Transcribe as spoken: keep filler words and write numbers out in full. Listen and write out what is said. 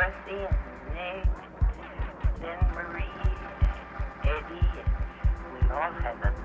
Darcy and Nick, then Marie, Eddie, and we all had a